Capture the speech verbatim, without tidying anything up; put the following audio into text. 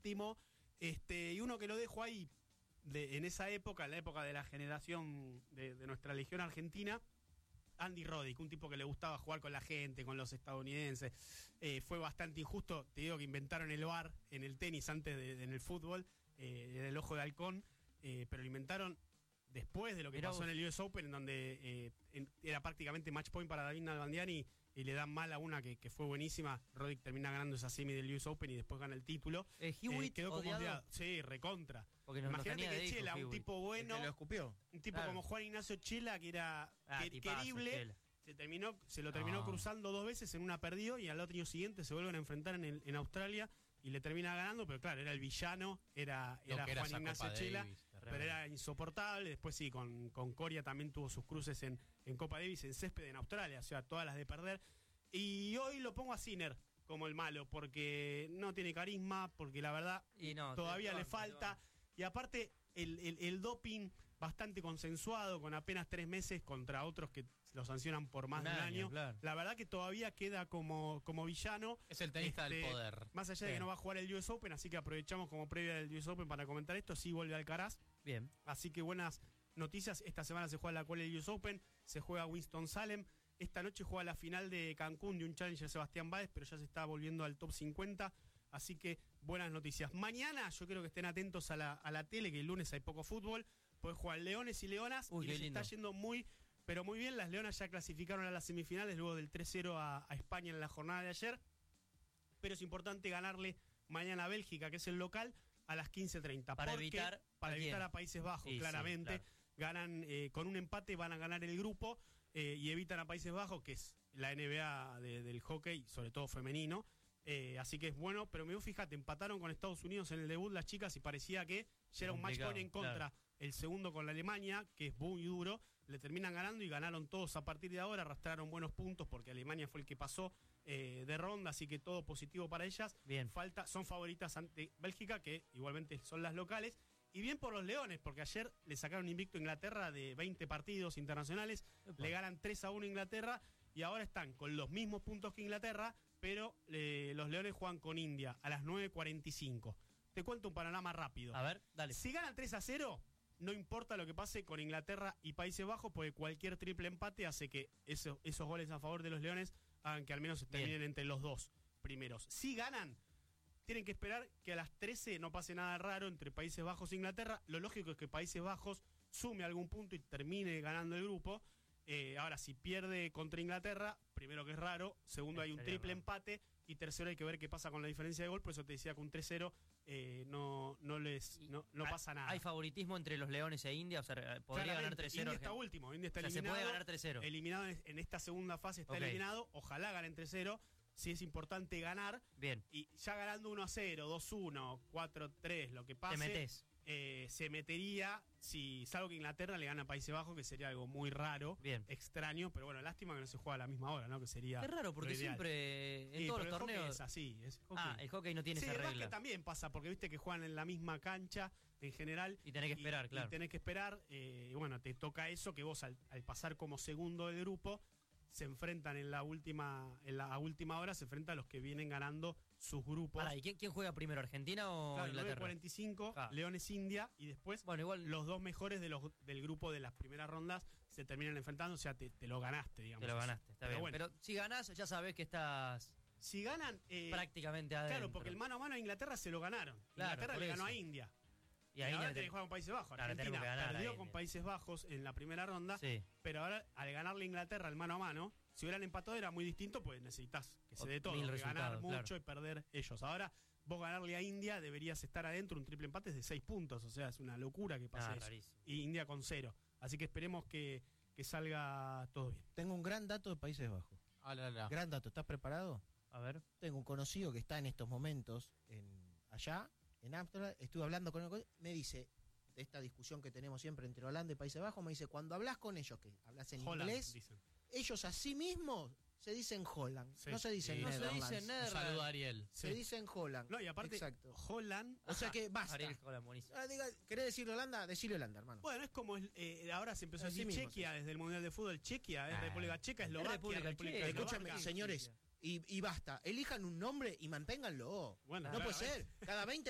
séptimo, este, y uno que lo dejo ahí, de, en esa época, en la época de la generación de, de nuestra Legión Argentina, Andy Roddick, un tipo que le gustaba jugar con la gente, con los estadounidenses. Eh, fue bastante injusto, te digo que inventaron el V A R en el tenis antes de, de en el fútbol, eh, en el ojo de halcón, eh, pero lo inventaron después de lo que Mirá pasó vos. en el U S Open, en donde eh, en, era prácticamente match point para David Nalbandian y le dan mal a una que, que fue buenísima. Roddick termina ganando esa semi del U S Open y después gana el título. Eh, Hewitt, eh, quedó como odiado. odiado. Sí, recontra. Porque no, Imagínate no que hijo, Chela, un Hewitt. tipo bueno, ¿El que lo escupió? un tipo Claro. como Juan Ignacio Chela, que era Ah, que- tipazo, querible, Chela. se terminó, se lo terminó No. cruzando dos veces, en una perdió y al otro año siguiente se vuelven a enfrentar en, el- en Australia y le termina ganando, pero claro, era el villano, era, Lo era que era Juan esa Ignacio Copa Chela, Davis, terrible. pero era insoportable. Después sí, con, con Coria también tuvo sus cruces en, en Copa Davis, en césped en Australia, o sea, todas las de perder. Y hoy lo pongo a Sinner como el malo, porque no tiene carisma, porque la verdad Y no, todavía te- le te- falta. Y aparte, el, el, el doping bastante consensuado, con apenas tres meses contra otros que lo sancionan por más Un de un año, año. claro. La verdad que todavía queda como, como villano. Es el tenista del poder. Más allá de Sí. que no va a jugar el U S Open, así que aprovechamos como previa del U S Open para comentar esto. Sí vuelve Alcaraz. Bien. Así que buenas noticias. Esta semana se juega la cual el U S Open, se juega Winston-Salem. Esta noche juega la final de Cancún de un Challenger Sebastián Báez, pero ya se está volviendo al top cincuenta. Así que buenas noticias. Mañana yo creo que estén atentos a la, a la tele, que el lunes hay poco fútbol. Pueden jugar Leones y Leonas. Uy, y qué les lindo. está yendo muy, pero muy bien. Las Leonas ya clasificaron a las semifinales luego del tres cero a, a España en la jornada de ayer. Pero es importante ganarle mañana a Bélgica, que es el local, a las quince treinta. Para Porque- evitar Para ¿a quién? evitar a Países Bajos, Sí, sí, claramente. claro. Ganan eh, con un empate, van a ganar el grupo eh, y evitan a Países Bajos, que es la N B A de- del hockey, sobre todo femenino. Eh, así que es bueno, pero me fíjate, empataron con Estados Unidos en el debut las chicas y parecía que ya era un match Complicado, point en contra. claro. El segundo con la Alemania, que es muy duro, le terminan ganando y ganaron todos a partir de ahora, arrastraron buenos puntos porque Alemania fue el que pasó eh, de ronda, así que todo positivo para ellas. Bien. Falta, son favoritas ante Bélgica, que igualmente son las locales. Y bien por los Leones, porque ayer le sacaron invicto a Inglaterra de veinte partidos internacionales, Epa. le ganan tres a uno a Inglaterra y ahora están con los mismos puntos que Inglaterra, pero eh, los Leones juegan con India a las nueve cuarenta y cinco. Te cuento un panorama rápido. A ver, dale. Si ganan tres a cero, no importa lo que pase con Inglaterra y Países Bajos, porque cualquier triple empate hace que eso- esos goles a favor de los Leones hagan que al menos se terminen Bien. entre los dos primeros. Si ganan, tienen que esperar que a las trece no pase nada raro entre Países Bajos e Inglaterra. Lo lógico es que Países Bajos sume algún punto y termine ganando el grupo. Eh, ahora, si pierde contra Inglaterra, primero que es raro, segundo hay un Sería triple raro. empate y tercero hay que ver qué pasa con la diferencia de gol. Por eso te decía que un tres cero eh, no, no les no, no ¿Hay- pasa nada. ¿Hay favoritismo entre los Leones e India? O sea, podría Claramente, ganar tres cero. India está último, India está O sea, se eliminado. puede ganar tres cero. Eliminado en, en esta segunda fase está Ok. eliminado. Ojalá ganen tres cero. Sí es importante ganar. Bien. Y ya ganando uno a cero, dos uno, cuatro tres, lo que pase. Te metés. eh, se metería, si salvo que Inglaterra le gana a Países Bajos, que sería algo muy raro, Bien. extraño, pero bueno, lástima que no se juega a la misma hora, ¿no? Que sería. Qué raro, porque lo ideal. siempre en Sí, todos pero los el hockey torneos. es así, es hockey. Ah, el hockey no tiene sí, esa el regla. básquet también pasa, porque viste que juegan en la misma cancha en general. Y tenés que esperar, claro. Y tenés que esperar, eh, y bueno, te toca eso, que vos al, al pasar como segundo del grupo, se enfrentan en la última en la última hora, se enfrentan a los que vienen ganando sus grupos. Pará, ¿y quién, quién juega primero, Argentina o Claro, nueve Inglaterra? cuarenta y cinco, Ah. Leones India, y después Bueno, igual- los dos mejores de los, del grupo de las primeras rondas se terminan enfrentando, o sea, te, te lo ganaste, digamos. Te lo ganaste, está Pero bien. bueno, Pero si ganás, ya sabés que estás si ganan... eh, prácticamente adentro. claro, porque el mano a mano a Inglaterra se lo ganaron. Claro, Inglaterra por le ganó eso. a India. Y Y ahí ahora le- tenés que jugar con Países Bajos. Claro, tenemos Argentina que ganar a perdió India. con Países Bajos en la primera ronda, Sí. pero ahora al ganarle a Inglaterra el mano a mano, si hubieran empatado era muy distinto, pues necesitas que se O- dé todo, mil que ganar resultados, mucho claro. y perder ellos. Ahora, vos ganarle a India deberías estar adentro, un triple empate es de seis puntos, o sea, es una locura que pase Ah, eso. rarísimo. Y India con cero. Así que esperemos que, que salga todo bien. Tengo un gran dato de Países Bajos. Ah, la, la. Gran dato, ¿estás preparado? A ver. Tengo un conocido que está en estos momentos en allá, en Ámsterdam. Estuve hablando con él, me dice, de esta discusión que tenemos siempre entre Holanda y Países Bajos, me dice, cuando hablas con ellos, que hablas en Holland, inglés, dicen. ellos a sí mismos se dicen Holland, Sí. no se dicen Sí. No se Netherlands. dice Un Netherlands. saludo a Ariel. Se Sí. dicen Holland. No, y aparte, Exacto. Holland... O sea que basta. Ariel Holland, buenísimo. Ah, diga, ¿querés decirle Holanda? Decirle Holanda, hermano. Bueno, es como el, eh, ahora se empezó a Así decir mismo, Chequia sí. desde el Mundial de Fútbol. Chequia es Ah, República Checa, Eslovaquia, República República, Checa. Eslovaca. Escúchame, señores, y, y basta. Elijan un nombre y manténganlo. Bueno, no puede claramente. ser. Cada veinte